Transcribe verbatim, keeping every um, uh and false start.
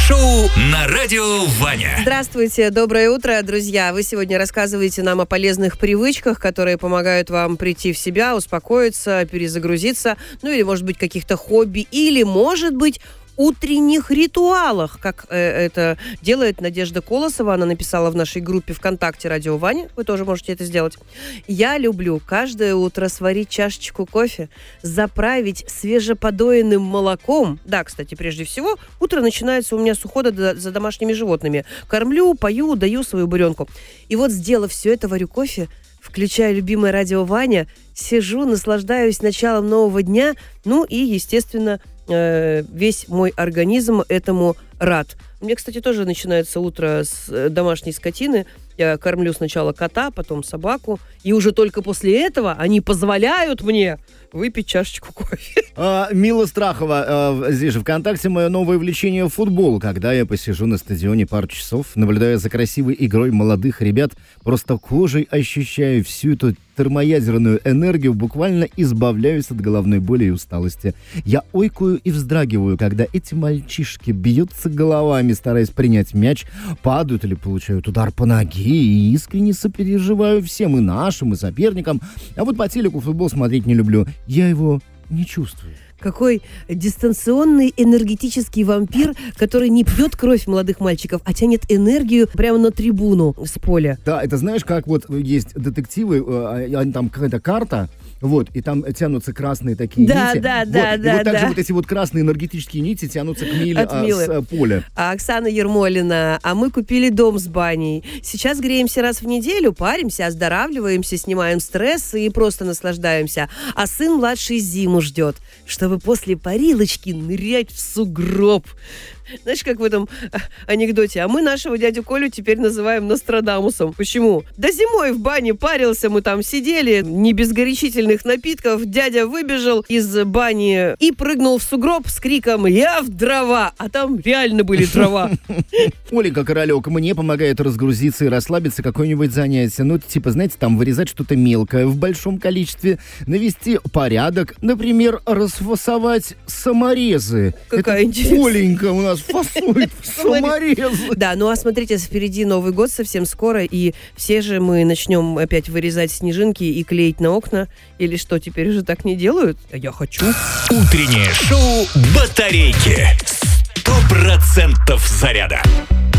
шоу на радио Ваня. Здравствуйте, доброе утро, друзья. Вы сегодня рассказываете нам о полезных привычках, которые помогают вам прийти в себя, успокоиться, перезагрузиться, ну или, может быть, каких-то хобби, или, может быть, утренних ритуалах, как э, это делает Надежда Колосова. Она написала в нашей группе ВКонтакте «Радио Ваня». Вы тоже можете это сделать. Я люблю каждое утро сварить чашечку кофе, заправить свежеподоенным молоком. Да, кстати, прежде всего, утро начинается у меня с ухода до, за домашними животными. Кормлю, пою, даю свою буренку. И вот, сделав все это, варю кофе, включаю любимое «Радио Ваня», сижу, наслаждаюсь началом нового дня, ну и, естественно, весь мой организм этому рад. У меня, кстати, тоже начинается утро с домашней скотины. Я кормлю сначала кота, потом собаку. И уже только после этого они позволяют мне выпить чашечку кофе. А, Мила Страхова, а, здесь же ВКонтакте, мое новое увлечение — футбол. Когда я посижу на стадионе пару часов, наблюдая за красивой игрой молодых ребят, просто кожей ощущаю всю эту термоядерную энергию, буквально избавляюсь от головной боли и усталости. Я ойкаю и вздрагиваю, когда эти мальчишки бьются головами, стараясь принять мяч, падают или получают удар по ноге, и искренне сопереживаю всем, и нашим, и соперникам. А вот по телеку футбол смотреть не люблю. Я его не чувствую. Какой дистанционный энергетический вампир, который не пьет кровь молодых мальчиков, а тянет энергию прямо на трибуну с поля. Да, это знаешь, как вот есть детективы, э, там какая-то карта, вот, и там тянутся красные такие да, нити. Да, вот, да, и да, вот так да. же вот эти вот красные энергетические нити тянутся к Миле а, с а, поля. А Оксана Ермолина, а мы купили дом с баней. Сейчас греемся раз в неделю, паримся, оздоравливаемся, снимаем стресс и просто наслаждаемся. А сын младший зиму ждет, чтобы после парилочки нырять в сугроб. Знаешь, как в этом анекдоте? А мы нашего дядю Колю теперь называем Нострадамусом. Почему? Да зимой в бане парился, мы там сидели, не без горячительных напитков. Дядя выбежал из бани и прыгнул в сугроб с криком «Я в дрова!» А там реально были дрова. Оленька Королек, мне помогает разгрузиться и расслабиться какое-нибудь занятие. Ну, типа, знаете, там вырезать что-то мелкое в большом количестве, навести порядок, например, расфасовать саморезы. Какая интересная. Оленька у нас фасует саморезы. Да, ну а смотрите, впереди Новый год совсем скоро, и все же мы начнем опять вырезать снежинки и клеить на окна. Или что, теперь уже так не делают? А я хочу. Утреннее шоу «Батарейки». Сто процентов заряда.